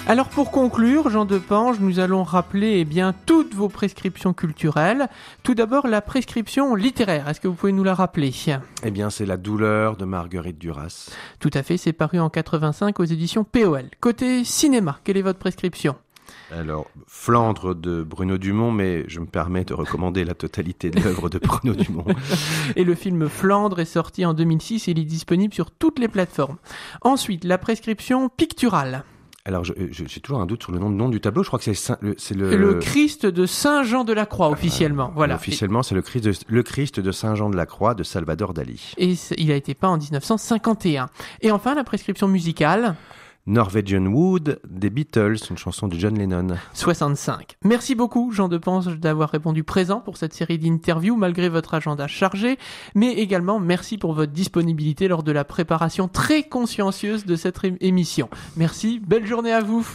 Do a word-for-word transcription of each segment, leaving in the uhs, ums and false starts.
Alors pour conclure, Jean Depange, nous allons rappeler eh bien, toutes vos prescriptions culturelles. Tout d'abord, la prescription littéraire. Est-ce que vous pouvez nous la rappeler ? Eh bien, c'est La douleur de Marguerite Duras. Tout à fait, c'est paru en quatre-vingt-cinq aux éditions P O L. Côté cinéma, quelle est votre prescription ? Alors, Flandre de Bruno Dumont, mais je me permets de recommander la totalité de l'œuvre de Bruno Dumont. Et le film Flandre est sorti en deux mille six et il est disponible sur toutes les plateformes. Ensuite, la prescription picturale. Alors, je, je, j'ai toujours un doute sur le nom, nom du tableau. Je crois que c'est, Saint, le, c'est le... Le Christ de Saint Jean de la Croix, officiellement. Euh, voilà. Officiellement, c'est le Christ, de, le Christ de Saint Jean de la Croix de Salvador Dali. Et il a été peint en dix-neuf cent cinquante et un. Et enfin, la prescription musicale. Norwegian Wood des Beatles, une chanson de John Lennon. soixante-cinq. Merci beaucoup, Jean Depange, d'avoir répondu présent pour cette série d'interviews, malgré votre agenda chargé. Mais également, merci pour votre disponibilité lors de la préparation très consciencieuse de cette é- émission. Merci, belle journée à vous.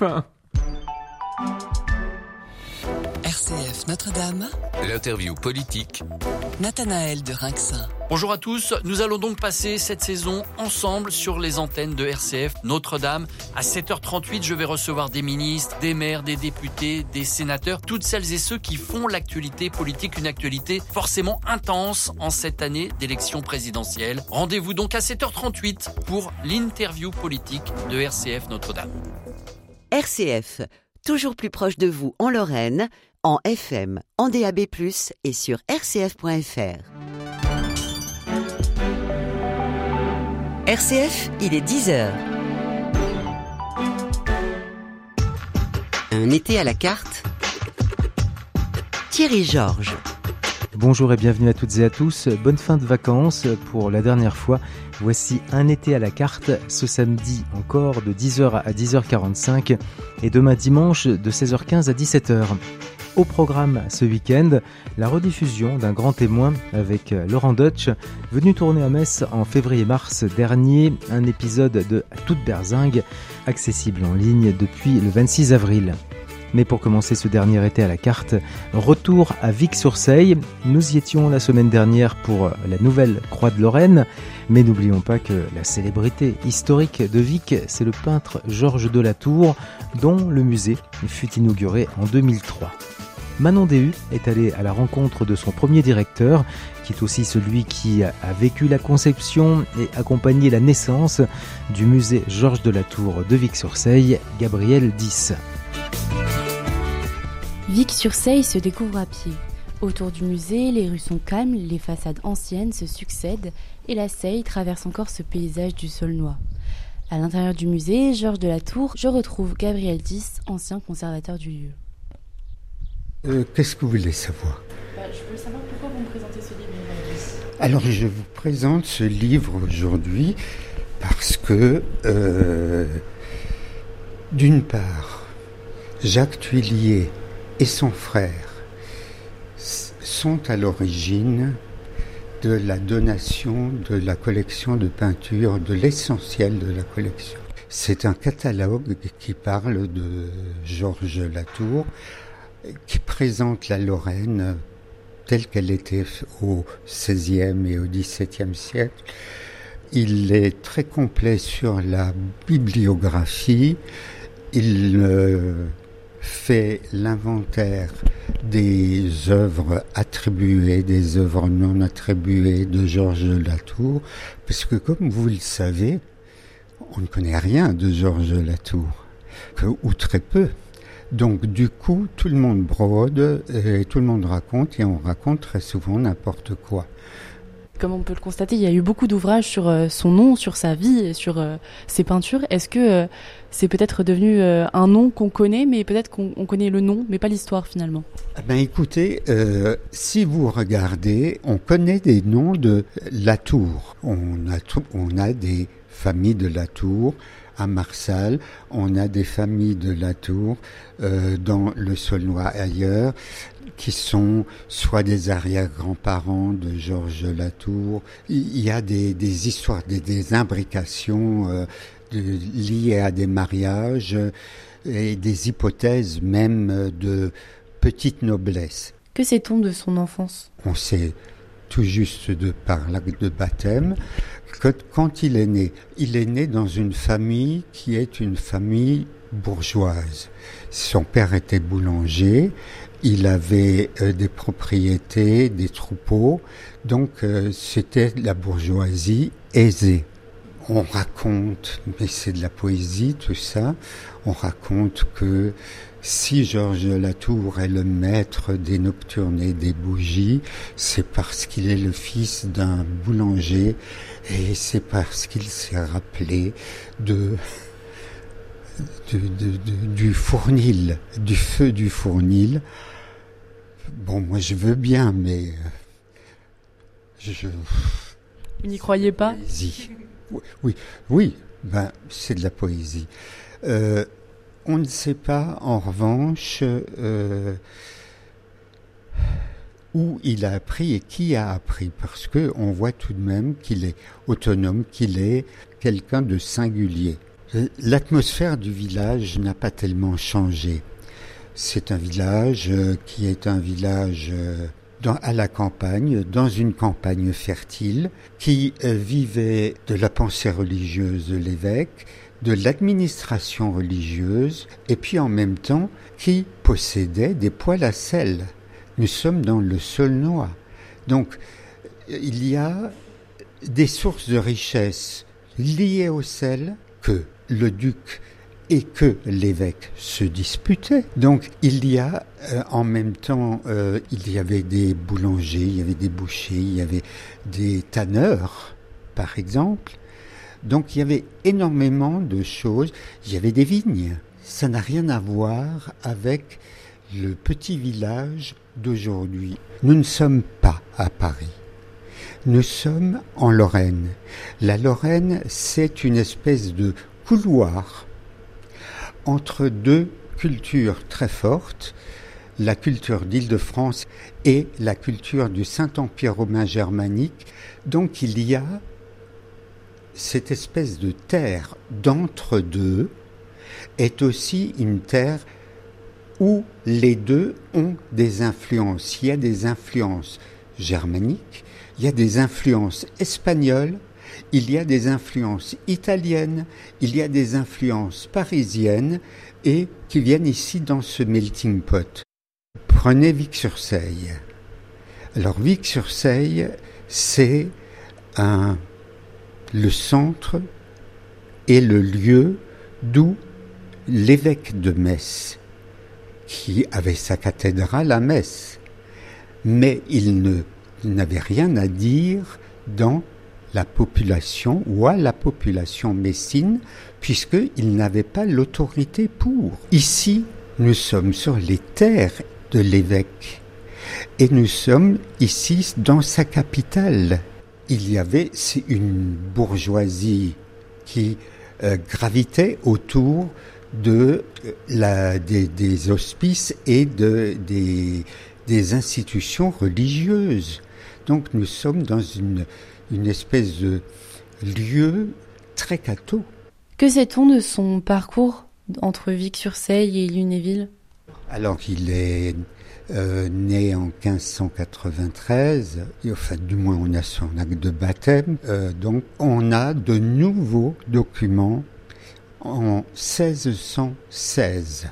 R C F Notre-Dame. L'interview politique. Nathanaël de Rinxin. Bonjour à tous, nous allons donc passer cette saison ensemble sur les antennes de R C F Notre-Dame. À sept heures trente-huit, je vais recevoir des ministres, des maires, des députés, des sénateurs, toutes celles et ceux qui font l'actualité politique, une actualité forcément intense en cette année d'élection présidentielle. Rendez-vous donc à sept heures trente-huit pour l'interview politique de R C F Notre-Dame. R C F, toujours plus proche de vous en Lorraine, en F M, en D A B plus, et sur r c f point f r. R C F, il est dix heures. Un été à la carte. Thierry Georges. Bonjour et bienvenue à toutes et à tous. Bonne fin de vacances pour la dernière fois. Voici un été à la carte ce samedi encore de dix heures à dix heures quarante-cinq et demain dimanche de seize heures quinze à dix-sept heures. Au programme ce week-end, la rediffusion d'un grand témoin avec Laurent Deutsch, venu tourner à Metz en février-mars dernier, un épisode de Toute berzingue, accessible en ligne depuis le vingt-six avril. Mais pour commencer ce dernier été à la carte, retour à Vic-sur-Seille. Nous y étions la semaine dernière pour la nouvelle Croix de Lorraine, mais n'oublions pas que la célébrité historique de Vic, c'est le peintre Georges de la Tour, dont le musée fut inauguré en deux mille trois. Manon Déhu est allée à la rencontre de son premier directeur, qui est aussi celui qui a vécu la conception et accompagné la naissance du musée Georges de la Tour de Vic-sur-Seille, Gabriel Dix. Vic-sur-Seille se découvre à pied. Autour du musée, les rues sont calmes, les façades anciennes se succèdent et la Seille traverse encore ce paysage du Saulnois. À l'intérieur du musée, Georges de la Tour, je retrouve Gabriel Dix, ancien conservateur du lieu. Euh, qu'est-ce que vous voulez savoir ? bah, Je voulais savoir pourquoi vous me présentez ce livre aujourd'hui. Alors, je vous présente ce livre aujourd'hui parce que, euh, d'une part, Jacques Tuillier et son frère sont à l'origine de la donation de la collection de peinture, de l'essentiel de la collection. C'est un catalogue qui parle de Georges Latour, qui présente la Lorraine telle qu'elle était au seizième et au dix-septième siècle. Il est très complet sur la bibliographie. Il euh, fait l'inventaire des œuvres attribuées, des œuvres non attribuées de Georges Latour, parce que comme vous le savez, on ne connaît rien de Georges Latour, que, ou très peu. Donc du coup, tout le monde brode et tout le monde raconte, et on raconte très souvent n'importe quoi. Comme on peut le constater, il y a eu beaucoup d'ouvrages sur euh, son nom, sur sa vie et sur euh, ses peintures. Est-ce que euh, c'est peut-être devenu euh, un nom qu'on connaît, mais peut-être qu'on on connaît le nom, mais pas l'histoire finalement ? Ah ben écoutez, euh, si vous regardez, on connaît des noms de Latour. On a, tout, on a des familles de Latour. À Marsal, on a des familles de Latour euh, dans le Saulnois ailleurs, qui sont soit des arrière-grands-parents de Georges Latour. Il y a des, des histoires, des, des imbrications euh, de, liées à des mariages et des hypothèses même de petite noblesse. Que sait-on de son enfance ? On sait tout juste de par l'acte de baptême que quand il est né, il est né dans une famille qui est une famille bourgeoise. Son père était boulanger, il avait euh, des propriétés, des troupeaux, donc euh, c'était la bourgeoisie aisée. On raconte, mais c'est de la poésie tout ça, on raconte que si Georges de la Tour est le maître des nocturnes et des bougies, c'est parce qu'il est le fils d'un boulanger et c'est parce qu'il s'est rappelé de, de, de, de du fournil, du feu du fournil. Bon, moi je veux bien, mais je... Vous n'y croyez pas ? Poésie. Oui, oui, ben, c'est de la poésie. Euh, on ne sait pas, en revanche, euh, où il a appris et qui a appris, parce qu'on voit tout de même qu'il est autonome, qu'il est quelqu'un de singulier. L'atmosphère du village n'a pas tellement changé. C'est un village euh, qui est un village... Euh, Dans, à la campagne, dans une campagne fertile, qui euh, vivait de la pensée religieuse de l'évêque, de l'administration religieuse, et puis en même temps, qui possédait des poêles à sel. Nous sommes dans le Saulnois. Donc, il y a des sources de richesse liées au sel que le duc et que l'évêque se disputait. Donc il y a euh, en même temps, euh, il y avait des boulangers, il y avait des bouchers, il y avait des tanneurs, par exemple. Donc il y avait énormément de choses. Il y avait des vignes. Ça n'a rien à voir avec le petit village d'aujourd'hui. Nous ne sommes pas à Paris. Nous sommes en Lorraine. La Lorraine, c'est une espèce de couloir entre deux cultures très fortes, la culture d'Île-de-France et la culture du Saint-Empire romain germanique. Donc il y a cette espèce de terre d'entre-deux est aussi une terre où les deux ont des influences. Il y a des influences germaniques, il y a des influences espagnoles, il y a des influences italiennes, il y a des influences parisiennes et qui viennent ici dans ce melting pot. Prenez Vic-sur-Seille. Alors Vic-sur-Seille, c'est un, le centre et le lieu d'où l'évêque de Metz, qui avait sa cathédrale à Metz, mais il ne, il n'avait rien à dire dans la population ou à la population messine, puisqu'il n'avait pas l'autorité pour. Ici, nous sommes sur les terres de l'évêque et nous sommes ici dans sa capitale. Il y avait c'est une bourgeoisie qui euh, gravitait autour de la, des, des hospices et de, des, des institutions religieuses. Donc nous sommes dans une une espèce de lieu très catho. Que sait-on de son parcours entre Vic-sur-Seille et Lunéville ? Alors il est euh, né en quinze cent quatre-vingt-treize, et, enfin du moins on a son acte de baptême, euh, donc on a de nouveaux documents en seize cent seize,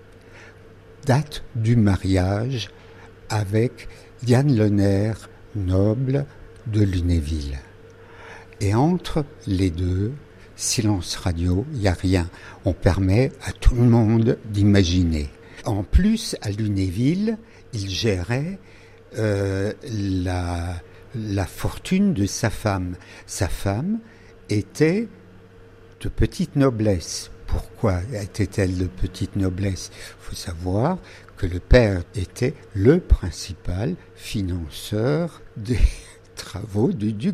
date du mariage avec Diane Lenaire, noble de Lunéville. Et entre les deux, silence radio, il n'y a rien. On permet à tout le monde d'imaginer. En plus, à Lunéville, il gérait euh, la, la fortune de sa femme. Sa femme était de petite noblesse. Pourquoi était-elle de petite noblesse ? Il faut savoir que le père était le principal financeur des travaux du duc